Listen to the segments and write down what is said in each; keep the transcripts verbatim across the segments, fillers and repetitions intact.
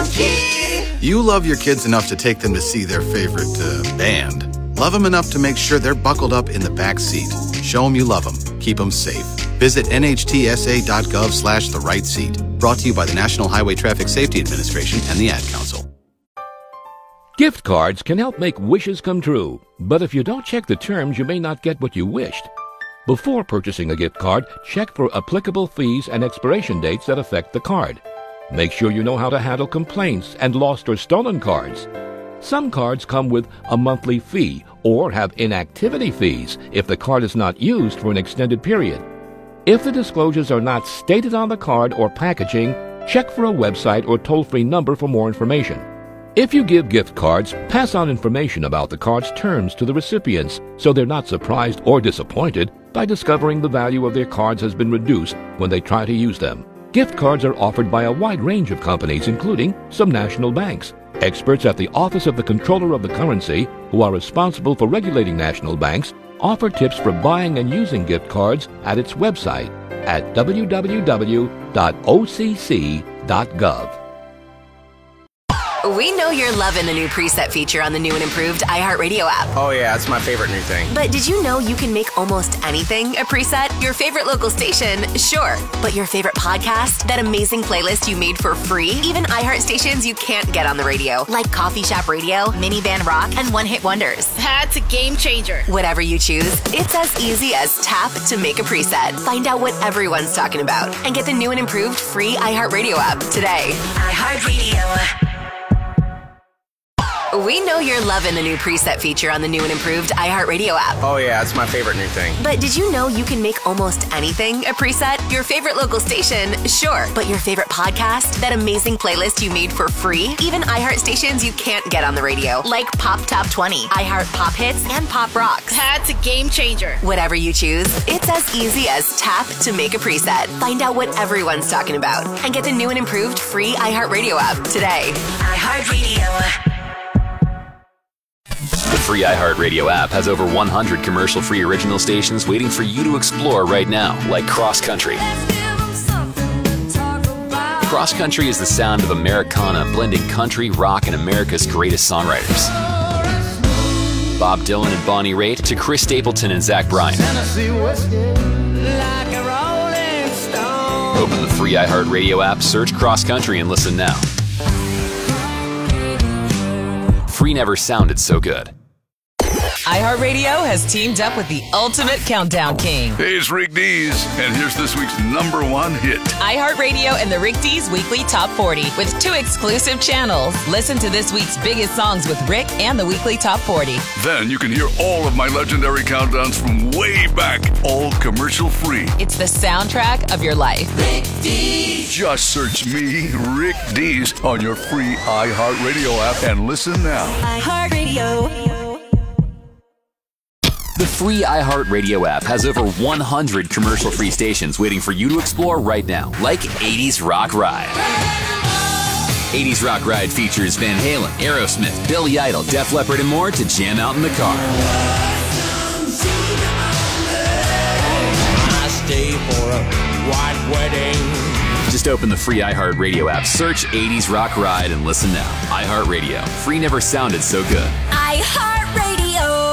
Monkey. You love your kids enough to take them to see their favorite uh, band. Love them enough to make sure they're buckled up in the back seat. Show them you love them. Keep them safe. Visit N H T S A dot gov slash the right seat. Brought to you by the National Highway Traffic Safety Administration and the Ad Council. Gift cards can help make wishes come true, but if you don't check the terms, you may not get what you wished. Before purchasing a gift card, check for applicable fees and expiration dates that affect the card. Make sure you know how to handle complaints and lost or stolen cards. Some cards come with a monthly fee or have inactivity fees if the card is not used for an extended period. If the disclosures are not stated on the card or packaging, check for a website or toll-free number for more information. If you give gift cards, pass on information about the card's terms to the recipients so they're not surprised or disappointed by discovering the value of their cards has been reduced when they try to use them. Gift cards are offered by a wide range of companies, including some national banks. Experts at the Office of the Comptroller of the Currency, who are responsible for regulating national banks, offer tips for buying and using gift cards at its website at w w w dot o c c dot gov. We know you're loving the new preset feature on the new and improved iHeartRadio app. Oh yeah, it's my favorite new thing. But did you know you can make almost anything a preset? Your favorite local station, sure. But your favorite podcast? That amazing playlist you made for free? Even iHeart stations you can't get on the radio, like Coffee Shop Radio, Minivan Rock, and One Hit Wonders. That's a game changer. Whatever you choose, it's as easy as tap to make a preset. Find out what everyone's talking about and get the new and improved free iHeartRadio app today. iHeartRadio. We know you're loving the new preset feature on the new and improved iHeartRadio app. Oh yeah, it's my favorite new thing. But did you know you can make almost anything a preset? Your favorite local station, sure. But your favorite podcast? That amazing playlist you made for free? Even iHeart stations you can't get on the radio, like Pop Top twenty, iHeart Pop Hits, and Pop Rocks. That's a game changer. Whatever you choose, it's as easy as tap to make a preset. Find out what everyone's talking about and get the new and improved free iHeartRadio app today. iHeartRadio. The free iHeartRadio app has over one hundred commercial-free original stations waiting for you to explore right now, like Cross Country. Cross Country is the sound of Americana blending country, rock, and America's greatest songwriters. Bob Dylan and Bonnie Raitt to Chris Stapleton and Zach Bryan. Open the free iHeartRadio app, search Cross Country, and listen now. Free never sounded so good. iHeartRadio has teamed up with the ultimate countdown king. Hey, it's Rick Dees, and here's this week's number one hit. iHeartRadio and the Rick Dees Weekly Top forty with two exclusive channels. Listen to this week's biggest songs with Rick and the Weekly Top forty. Then you can hear all of my legendary countdowns from way back, all commercial free. It's the soundtrack of your life. Rick Dees. Just search me, Rick Dees, on your free iHeartRadio app and listen now. iHeartRadio. The free iHeartRadio app has over one hundred commercial-free stations waiting for you to explore right now, like eighties Rock Ride. eighties Rock Ride features Van Halen, Aerosmith, Billy Idol, Def Leppard, and more to jam out in the car. I stay for a white wedding. Just open the free iHeartRadio app, search eighties Rock Ride, and listen now. iHeartRadio. Free never sounded so good. iHeartRadio.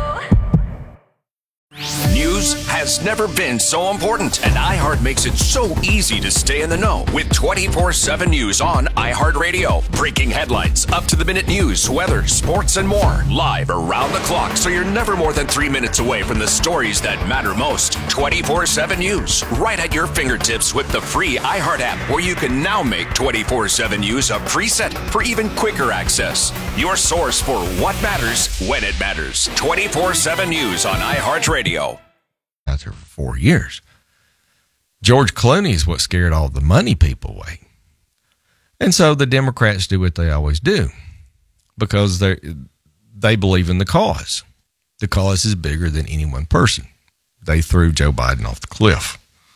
News has never been so important, and iHeart makes it so easy to stay in the know with twenty-four seven News on iHeartRadio. Breaking headlines, up-to-the-minute news, weather, sports, and more. Live around the clock, so you're never more than three minutes away from the stories that matter most. twenty-four seven News, right at your fingertips with the free iHeart app, where you can now make twenty-four seven News a preset for even quicker access. Your source for what matters when it matters. twenty-four seven News on iHeartRadio. Out there for four years. George Clooney is what scared all the money people away. And so the Democrats do what they always do because they they believe in the cause. The cause is bigger than any one person. They threw Joe Biden off the cliff.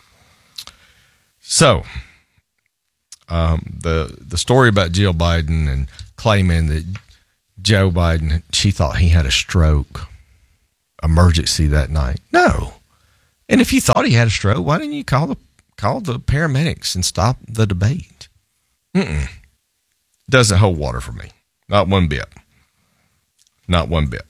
So um, the the story about Jill Biden and claiming that Joe Biden, she thought he had a stroke emergency that night. No. And if you thought he had a stroke, why didn't you call the call the paramedics and stop the debate? Mm-mm. Doesn't hold water for me. Not one bit. Not one bit.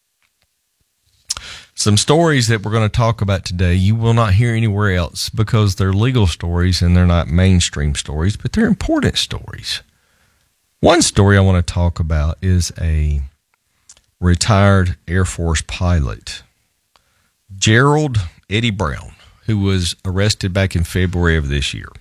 Some stories that we're going to talk about today, you will not hear anywhere else because they're legal stories and they're not mainstream stories, but they're important stories. One story I want to talk about is a retired Air Force pilot, Gerald Eddie Brown, who was arrested back in February of this year.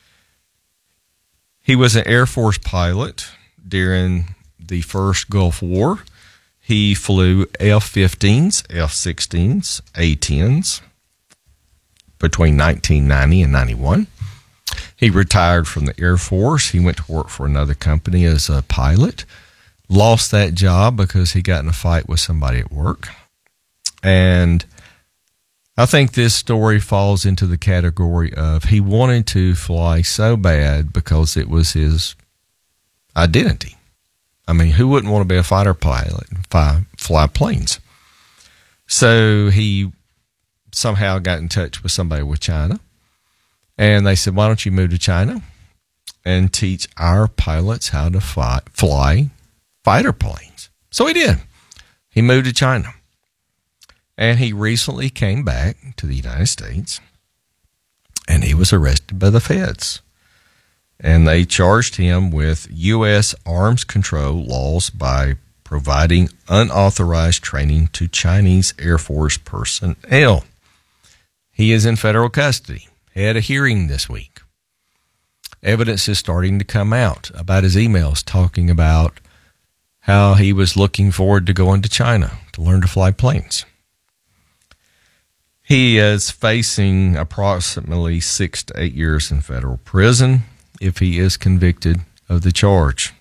He was an Air Force pilot during the first Gulf War. He flew F fifteens, F sixteens, A tens between nineteen ninety and ninety-one. He retired from the Air Force. He went to work for another company as a pilot. Lost that job because he got in a fight with somebody at work. And I think this story falls into the category of he wanted to fly so bad because it was his identity. I mean, who wouldn't want to be a fighter pilot and fly, fly planes? So he somehow got in touch with somebody with China, and they said, why don't you move to China and teach our pilots how to fly, fly fighter planes? So he did. He moved to China, and he recently came back to the United States, and he was arrested by the feds. And they charged him with U S arms control laws by providing unauthorized training to Chinese Air Force personnel. He is in federal custody. He had a hearing this week. Evidence is starting to come out about his emails talking about how he was looking forward to going to China to learn to fly planes. He is facing approximately six to eight years in federal prison if he is convicted of the charge.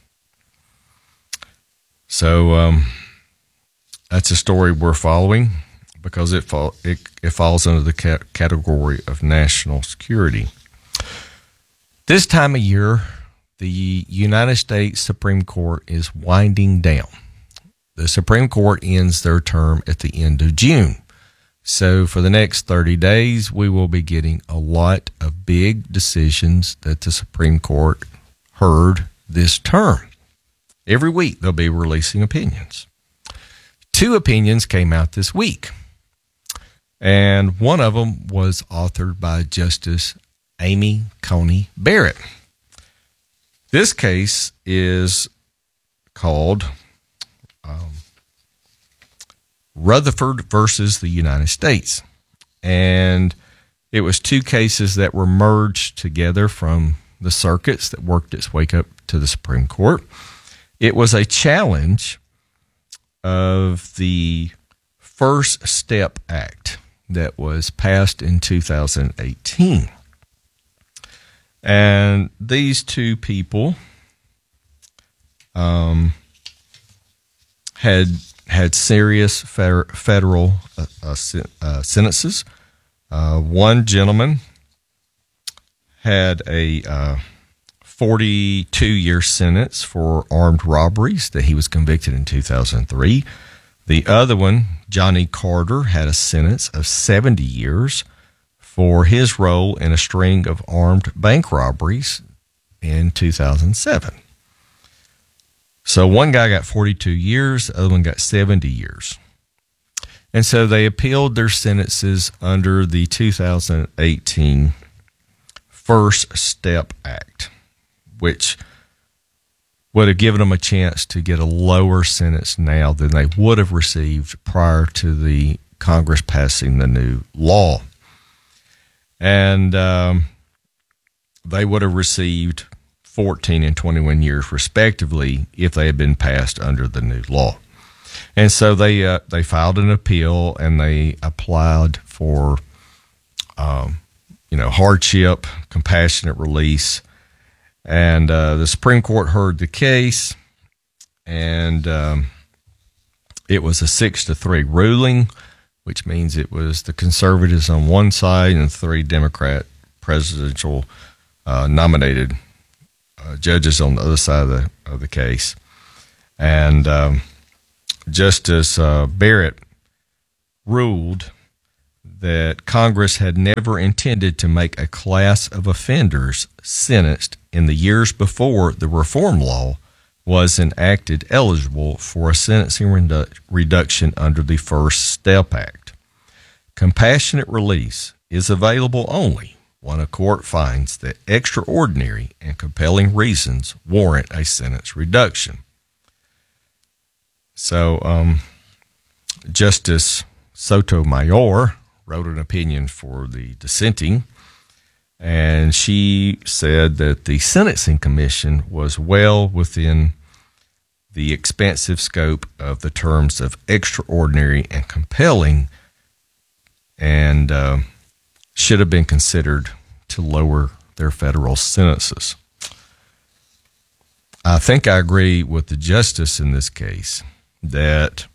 So um, that's a story we're following because it, fall, it, it falls under the ca- category of national security. This time of year, the United States Supreme Court is winding down. The Supreme Court ends their term at the end of June. So for the next thirty days, we will be getting a lot of big decisions that the Supreme Court heard this term. Every week, they'll be releasing opinions. Two opinions came out this week, and one of them was authored by Justice Amy Coney Barrett. This case is called um, Rutherford versus the United States. And it was two cases that were merged together from the circuits that worked its way up to the Supreme Court. It was a challenge of the First Step Act that was passed in two thousand eighteen. And these two people um, had had serious fer- federal uh, uh, uh, sentences. Uh, one gentleman had a uh, forty-two year sentence for armed robberies that he was convicted in two thousand three. The other one, Johnny Carter, had a sentence of seventy years for his role in a string of armed bank robberies in two thousand seven. So one guy got forty-two years, the other one got seventy years. And so they appealed their sentences under the two thousand eighteen First Step Act, which would have given them a chance to get a lower sentence now than they would have received prior to the Congress passing the new law. And um, they would have received fourteen and twenty-one years respectively if they had been passed under the new law. And so they uh, they filed an appeal and they applied for um, you know hardship, compassionate release, and uh, the Supreme Court heard the case, and um, it was a six to three ruling, which means it was the conservatives on one side and three Democrat presidential uh, nominated uh, judges on the other side of the of the case. And um, Justice uh, Barrett ruled that Congress had never intended to make a class of offenders sentenced in the years before the reform law was enacted eligible for a sentencing redu- reduction under the First Step Act. Compassionate release is available only when a court finds that extraordinary and compelling reasons warrant a sentence reduction. So, um, Justice Sotomayor wrote an opinion for the dissenting, and she said that the Sentencing Commission was well within the expansive scope of the terms of extraordinary and compelling, and uh, should have been considered to lower their federal sentences. I think I agree with the justice in this case that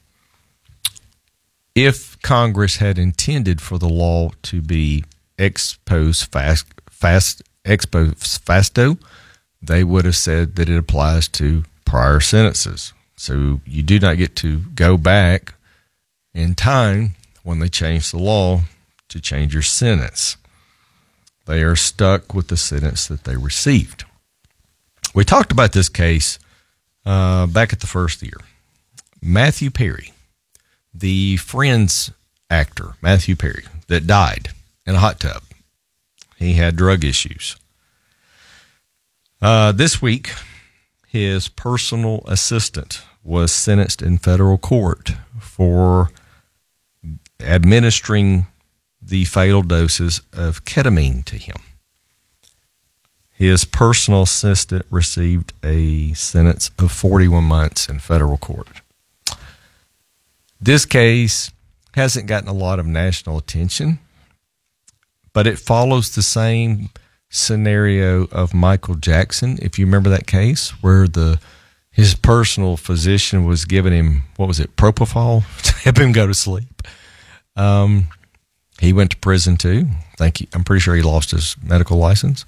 if Congress had intended for the law to be ex post fast, fast, ex post facto, they would have said that it applies to prior sentences. So you do not get to go back in time when they change the law to change your sentence. They are stuck with the sentence that they received. We talked about this case uh, back at the first year. Matthew Perry, the Friends actor, Matthew Perry, that died in a hot tub. He had drug issues. Uh, this week, his personal assistant was sentenced in federal court for administering the fatal doses of ketamine to him. His personal assistant received a sentence of forty-one months in federal court. This case hasn't gotten a lot of national attention, but it follows the same scenario of Michael Jackson. If you remember that case where the his personal physician was giving him, what was it, propofol to help him go to sleep. Um, he went to prison too. Thank you. I'm pretty sure he lost his medical license.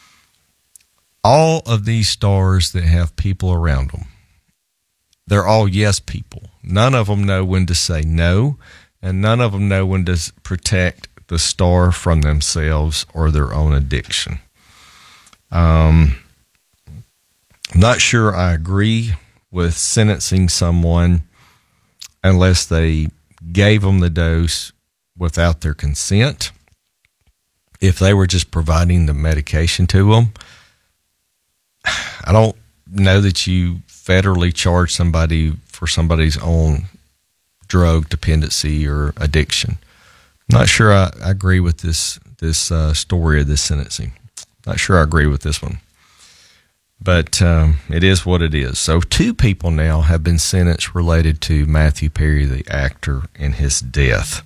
All of these stars that have people around them, they're all yes people. None of them know when to say no, and none of them know when to protect the star from themselves or their own addiction. Um, I'm not sure I agree with sentencing someone unless they gave them the dose without their consent. If they were just providing the medication to them, I don't know that you federally charge somebody for somebody's own drug dependency or addiction. Not sure I, I agree with this this uh, story of this sentencing. Not sure I agree with this one. But um, it is what it is. So two people now have been sentenced related to Matthew Perry, the actor, and his death.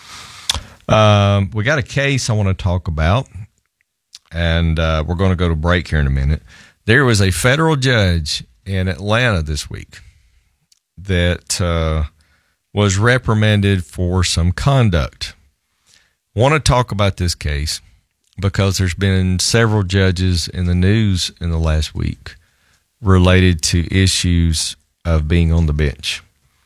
Um, we got a case I want to talk about, and uh, we're going to go to break here in a minute. There was a federal judge in Atlanta this week that uh, was reprimanded for some conduct. Want to talk about this case because there's been several judges in the news in the last week related to issues of being on the bench.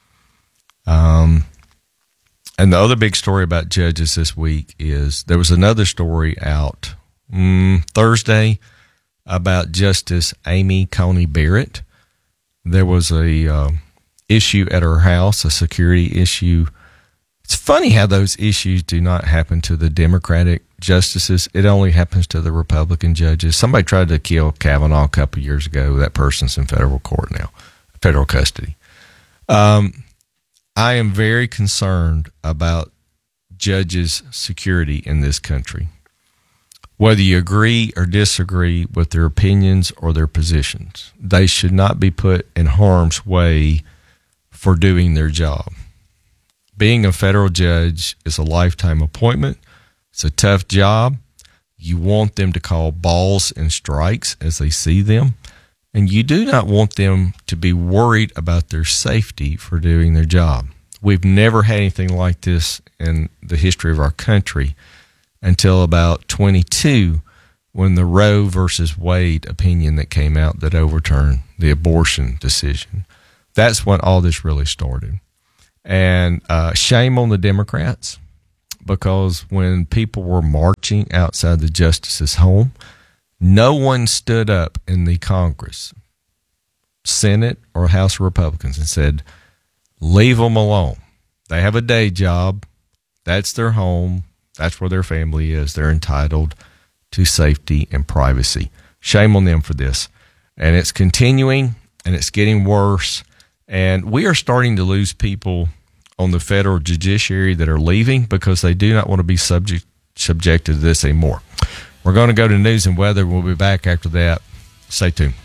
Um, and the other big story about judges this week is there was another story out mm, Thursday about Justice Amy Coney Barrett. There was a uh, issue at her house, a security issue. It's funny how those issues do not happen to the Democratic justices. It only happens to the Republican judges. Somebody tried to kill Kavanaugh a couple of years ago. That person's in federal court now, federal custody. Um, I am very concerned about judges' security in this country. Whether you agree or disagree with their opinions or their positions, they should not be put in harm's way for doing their job. Being a federal judge is a lifetime appointment. It's a tough job. You want them to call balls and strikes as they see them, and you do not want them to be worried about their safety for doing their job. We've never had anything like this in the history of our country until about twenty-two, when the Roe versus Wade opinion that came out that overturned the abortion decision. That's when all this really started. And uh, shame on the Democrats, because when people were marching outside the justice's home, no one stood up in the Congress, Senate or House of Republicans and said, leave them alone. They have a day job. That's their home. That's where their family is. They're entitled to safety and privacy. Shame on them for this. And it's continuing, and it's getting worse. And we are starting to lose people on the federal judiciary that are leaving because they do not want to be subject subjected to this anymore. We're going to go to news and weather. We'll be back after that. Stay tuned.